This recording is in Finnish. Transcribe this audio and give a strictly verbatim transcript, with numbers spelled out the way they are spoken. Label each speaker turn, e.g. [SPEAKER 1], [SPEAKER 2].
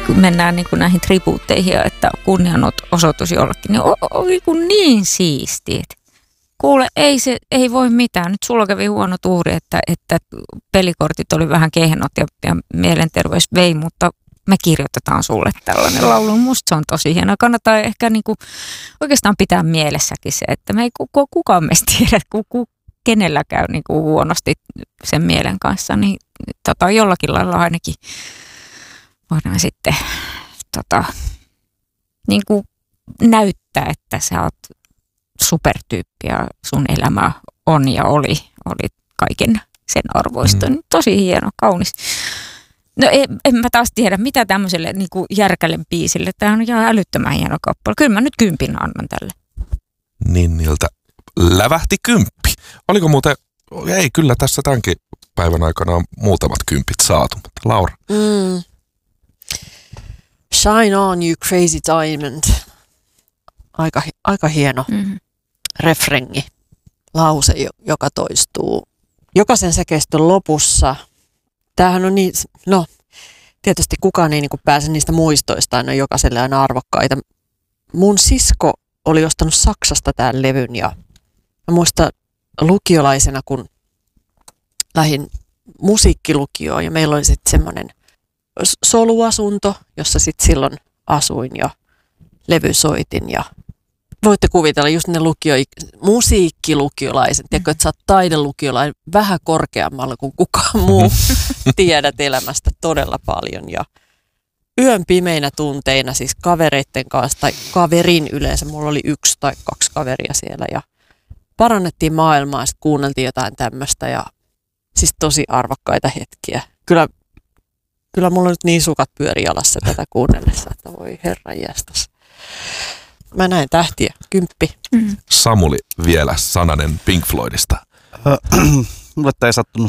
[SPEAKER 1] kun mennään niin kuin näihin tribuutteihin, että kunnianosoitus jollekin, niin oli kuin niin siistiä. Kuule, ei, se, ei voi mitään. Nyt sulla kävi huono tuuri, että, että pelikortit oli vähän kehnot ja, ja mielenterveys vei, mutta me kirjoitetaan sulle tällainen laulu. Musta se on tosi hieno. Kannattaa ehkä niin kuin oikeastaan pitää mielessäkin se, että me ei kukaan meistä tiedä, ku, kenellä käy niin kuin huonosti sen mielen kanssa. Niin tota, jollakin lailla ainakin voidaan sitten tota, niin kuin näyttää, että sä oot supertyyppi ja sun elämä on ja oli, oli kaiken sen arvoista. Mm. Tosi hieno, kaunis. No en, en mä taas tiedä, mitä tämmöiselle niin kuin järkälle biisille. Tämä on ihan älyttömän hieno kappale. Kyllä mä nyt kympin annan tälle.
[SPEAKER 2] Niin niiltä lävähti kymppi. Oliko muuten, ei kyllä tässä tämänkin päivän aikana on muutamat kympit saatu, mutta Laura.
[SPEAKER 3] Mm. Shine on you crazy diamond. Aika, aika hieno mm-hmm. refrengi, lause, joka toistuu jokaisen säkeistön lopussa. Tämähän on niin, no tietysti kukaan ei niin kuin pääse niistä muistoista, ne on jokaiselle aina arvokkaita. Mun sisko oli ostanut Saksasta tämän levyn ja mä muistan lukiolaisena, kun lähdin musiikkilukioon ja meillä oli sitten semmoinen soluasunto, jossa sitten silloin asuin ja levy soitin ja voitte kuvitella just ne lukio, musiikkilukiolaiset, tiedätkö, että sä oot taidelukiolainen vähän korkeammalla kuin kukaan muu, tiedät elämästä todella paljon. Ja yön pimeinä tunteina siis kavereitten kanssa, tai kaverin yleensä, mulla oli yksi tai kaksi kaveria siellä, ja parannettiin maailmaa, ja sitten kuunneltiin jotain tämmöistä, ja siis tosi arvokkaita hetkiä. Kyllä, kyllä mulla nyt niin sukat pyöri jalassa tätä kuunnellessa, että voi herran jästäs. Mä näen tähtiä, kymppi.
[SPEAKER 2] Mm. Samuli vielä sananen Pink Floydista.
[SPEAKER 4] Mulle tämä ei sattunut